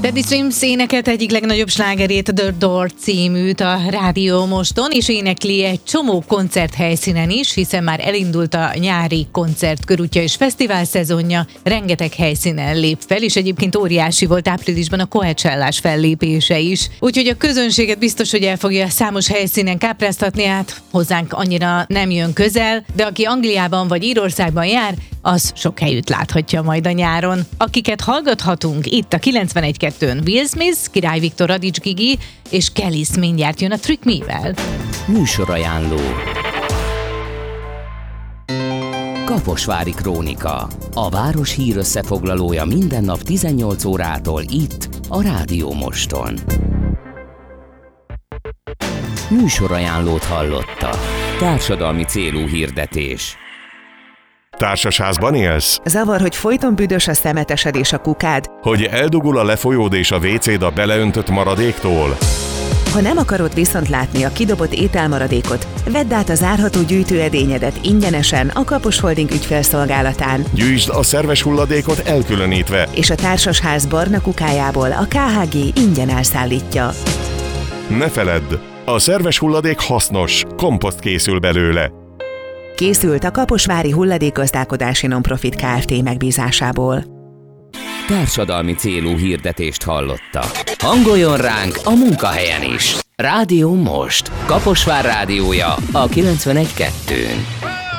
Teddy Swims énekelt egyik legnagyobb slágerét, a The Door címűt a Rádió Moston, és énekli egy csomó koncerthelyszínen is, hiszen már elindult a nyári koncertkörútja és fesztivál szezonja, rengeteg helyszínen lép fel, és egyébként óriási volt áprilisban a Coachellás fellépése is. Úgyhogy a közönséget biztos, hogy el fogja számos helyszínen kápráztatni, hát hozzánk annyira nem jön közel, de aki Angliában vagy Írországban jár, az sok helyütt láthatja majd a nyáron. Akiket hallgathatunk itt a 91.2-n, Will Smith, Király Viktor, Radics Gigi és Kelis mindjárt jön a Trick Me-vel. Műsorajánló. Kaposvári Krónika. A város hír összefoglalója minden nap 18 órától itt a Rádió Moston. Műsorajánlót hallotta. Társadalmi célú hirdetés. Társasházban élsz? Zavar, hogy folyton büdös a szemetesed és a kukád? Hogy eldugul a lefolyód és a WC-d a beleöntött maradéktól? Ha nem akarod viszont látni a kidobott ételmaradékot, vedd át a zárható gyűjtőedényedet ingyenesen a Kapos Holding ügyfélszolgálatán. Gyűjtsd a szerves hulladékot elkülönítve. És a társasház barna kukájából a KHG ingyen elszállítja. Ne feledd, a szerves hulladék hasznos, komposzt készül belőle. Készült a Kaposvári Hulladékgazdálkodási Nonprofit Kft. Megbízásából. Társadalmi célú hirdetést hallottak. Hangoljon ránk a munkahelyen is. Rádió Most. Kaposvár rádiója a 91.2-n.